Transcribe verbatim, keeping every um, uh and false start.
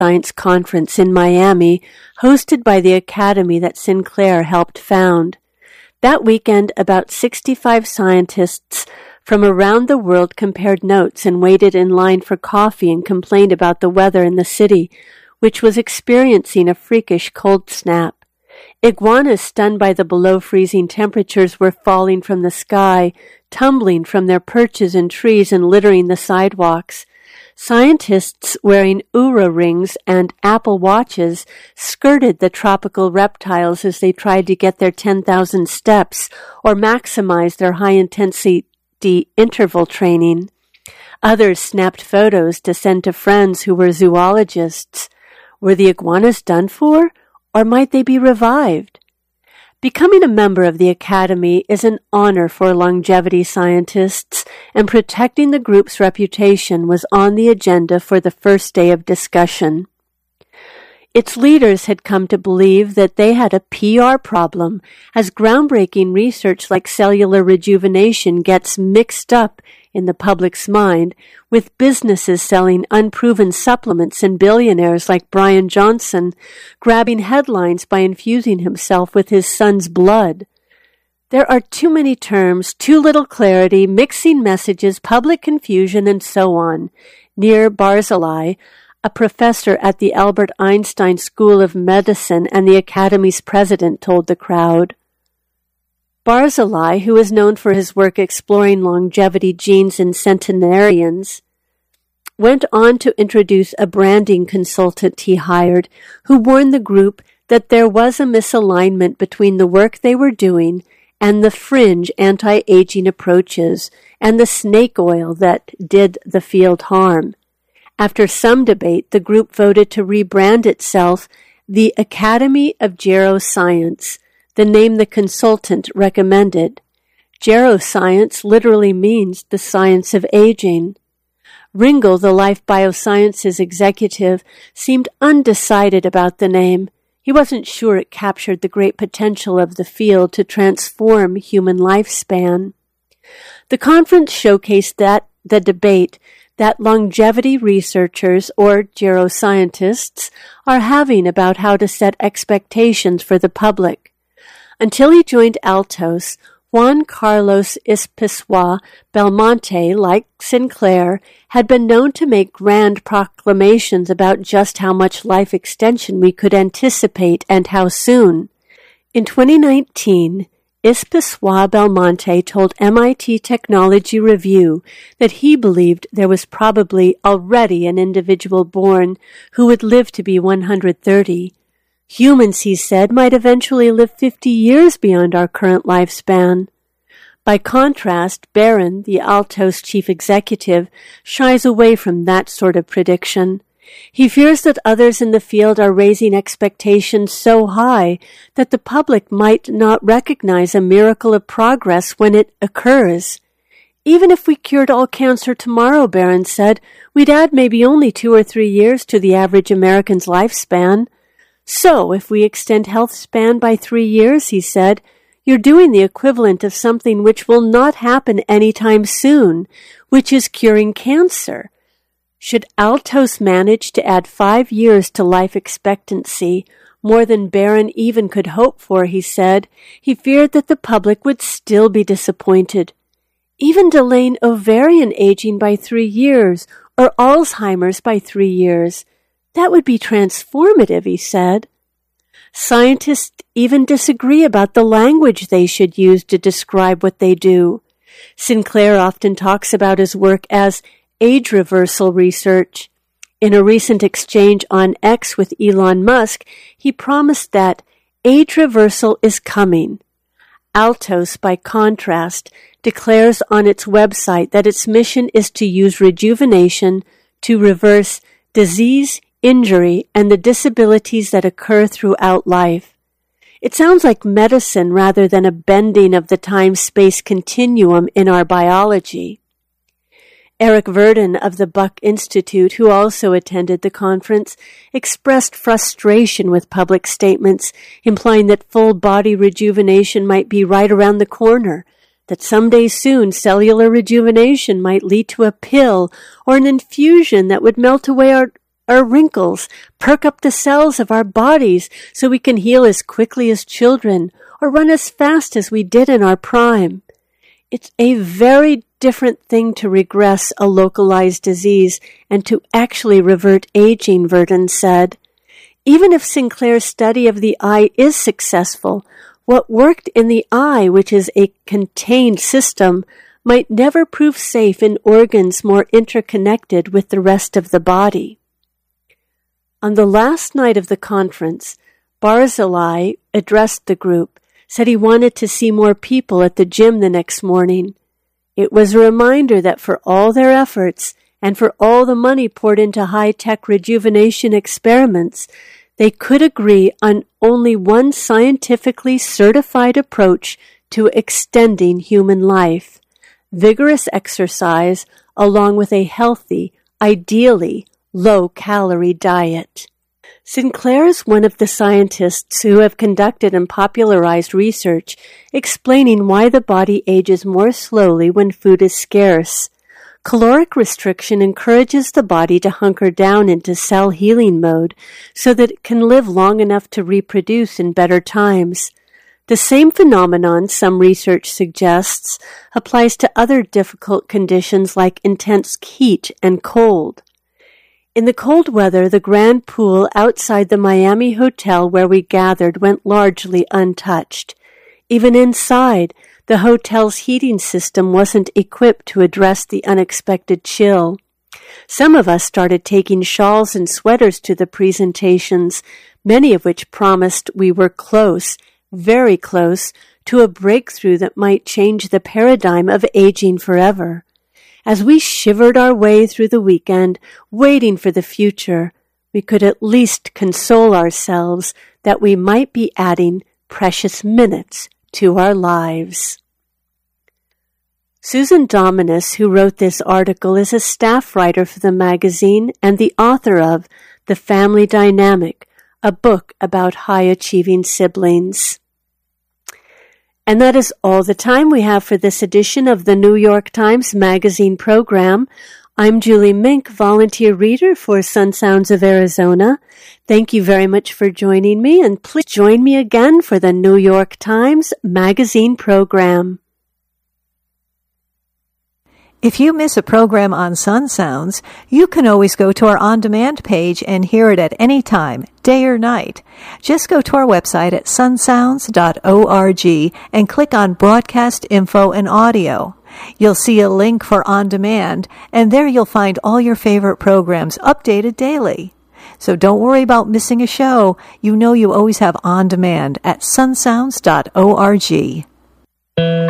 Science Conference in Miami, hosted by the academy that Sinclair helped found. That weekend, about sixty-five scientists from around the world compared notes and waited in line for coffee and complained about the weather in the city, which was experiencing a freakish cold snap. Iguanas stunned by the below-freezing temperatures were falling from the sky, tumbling from their perches in trees and littering the sidewalks. Scientists wearing Oura rings and Apple watches skirted the tropical reptiles as they tried to get their ten thousand steps or maximize their high-intensity interval training. Others snapped photos to send to friends who were zoologists. Were the iguanas done for, or might they be revived? Becoming a member of the Academy is an honor for longevity scientists, and protecting the group's reputation was on the agenda for the first day of discussion. Its leaders had come to believe that they had a P R problem, as groundbreaking research like cellular rejuvenation gets mixed up in the public's mind with businesses selling unproven supplements and billionaires like Brian Johnson grabbing headlines by infusing himself with his son's blood. There are too many terms, too little clarity, mixing messages, public confusion, and so on. Nir Barzilai, a professor at the Albert Einstein School of Medicine and the Academy's president, told the crowd. Barzilai, who is known for his work exploring longevity genes in centenarians, went on to introduce a branding consultant he hired, who warned the group that there was a misalignment between the work they were doing and the fringe anti-aging approaches and the snake oil that did the field harm. After some debate, the group voted to rebrand itself the Academy of Geroscience, the name the consultant recommended. Geroscience literally means the science of aging. Ringel, the Life Biosciences executive, seemed undecided about the name. He wasn't sure it captured the great potential of the field to transform human lifespan. The conference showcased that the debate that longevity researchers or geroscientists are having about how to set expectations for the public. Until he joined Altos, Juan Carlos Ispisua Belmonte, like Sinclair, had been known to make grand proclamations about just how much life extension we could anticipate and how soon. In twenty nineteen, Ispisua Belmonte told M I T Technology Review that he believed there was probably already an individual born who would live to be one hundred thirty. Humans, he said, might eventually live fifty years beyond our current lifespan. By contrast, Barron, the Altos chief executive, shies away from that sort of prediction. He fears that others in the field are raising expectations so high that the public might not recognize a miracle of progress when it occurs. Even if we cured all cancer tomorrow, Barron said, we'd add maybe only two or three years to the average American's lifespan. So, if we extend health span by three years, he said, you're doing the equivalent of something which will not happen anytime soon, which is curing cancer. Should Altos manage to add five years to life expectancy, more than Barron even could hope for, he said, he feared that the public would still be disappointed. Even delaying ovarian aging by three years, or Alzheimer's by three years, that would be transformative, he said. Scientists even disagree about the language they should use to describe what they do. Sinclair often talks about his work as age reversal research. In a recent exchange on X with Elon Musk, he promised that age reversal is coming. Altos, by contrast, declares on its website that its mission is to use rejuvenation to reverse disease, injury, and the disabilities that occur throughout life. It sounds like medicine rather than a bending of the time-space continuum in our biology. Eric Verdin of the Buck Institute, who also attended the conference, expressed frustration with public statements implying that full-body rejuvenation might be right around the corner, that someday soon cellular rejuvenation might lead to a pill or an infusion that would melt away our our wrinkles, perk up the cells of our bodies so we can heal as quickly as children or run as fast as we did in our prime. It's a very different thing to regress a localized disease and to actually revert aging, Verdon said. Even if Sinclair's study of the eye is successful, what worked in the eye, which is a contained system, might never prove safe in organs more interconnected with the rest of the body. On the last night of the conference, Barzilai addressed the group, said he wanted to see more people at the gym the next morning. It was a reminder that for all their efforts and for all the money poured into high-tech rejuvenation experiments, they could agree on only one scientifically certified approach to extending human life: vigorous exercise along with a healthy, ideally low-calorie diet. Sinclair is one of the scientists who have conducted and popularized research explaining why the body ages more slowly when food is scarce. Caloric restriction encourages the body to hunker down into cell healing mode so that it can live long enough to reproduce in better times. The same phenomenon, some research suggests, applies to other difficult conditions like intense heat and cold. In the cold weather, the grand pool outside the Miami hotel where we gathered went largely untouched. Even inside, the hotel's heating system wasn't equipped to address the unexpected chill. Some of us started taking shawls and sweaters to the presentations, many of which promised we were close, very close, to a breakthrough that might change the paradigm of aging forever. As we shivered our way through the weekend, waiting for the future, we could at least console ourselves that we might be adding precious minutes to our lives. Susan Dominus, who wrote this article, is a staff writer for the magazine and the author of The Family Dynamic, a book about high-achieving siblings. And that is all the time we have for this edition of the New York Times Magazine program. I'm Julie Mink, volunteer reader for Sun Sounds of Arizona. Thank you very much for joining me, and please join me again for the New York Times Magazine program. If you miss a program on Sun Sounds, you can always go to our on-demand page and hear it at any time, day or night. Just go to our website at sun sounds dot org and click on Broadcast Info and Audio. You'll see a link for on-demand, and there you'll find all your favorite programs updated daily. So don't worry about missing a show. You know you always have on-demand at sun sounds dot org.